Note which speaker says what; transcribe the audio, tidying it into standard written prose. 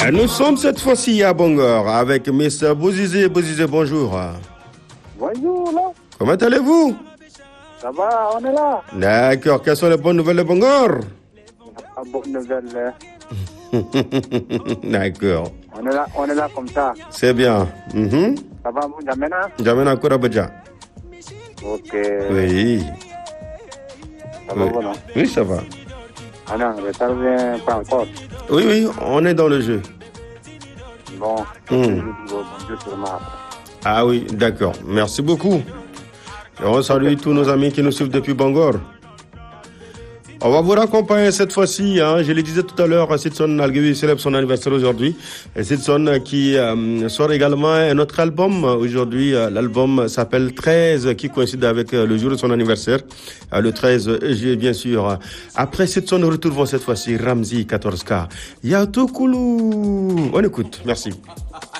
Speaker 1: Nous sommes cette fois-ci à Bangor avec Mr. Bozizé. Bozizé, bonjour.
Speaker 2: Bonjour, là.
Speaker 1: Comment allez-vous?
Speaker 2: Ça va, on est là.
Speaker 1: D'accord. Quelles sont les bonnes nouvelles de Bangor?
Speaker 2: La bonne nouvelle.
Speaker 1: D'accord.
Speaker 2: On est là comme ça.
Speaker 1: C'est bien.
Speaker 2: Ça va, vous, Jamena?
Speaker 1: J'amène encore à Badja.
Speaker 2: Ok.
Speaker 1: Oui.
Speaker 2: Ça va,
Speaker 1: Oui.
Speaker 2: bon, non?
Speaker 1: Oui, ça va.
Speaker 2: Ah non, le retard vient pas encore.
Speaker 1: Oui, oui, on est dans le jeu.
Speaker 2: Bon, bonjour sûrement.
Speaker 1: Ah oui, d'accord. Merci beaucoup. Et on salue tous nos amis qui nous suivent depuis Bangor. On va vous raccompagner cette fois-ci, je le disais tout à l'heure, Sidson Alguewi célèbre son anniversaire aujourd'hui. Et Sidson qui sort également un autre album aujourd'hui. L'album s'appelle 13, qui coïncide avec le jour de son anniversaire, le 13 juillet bien sûr. Après Sidson, nous retrouvons cette fois-ci Ramzi 14K. Yato Koulou. On écoute, merci.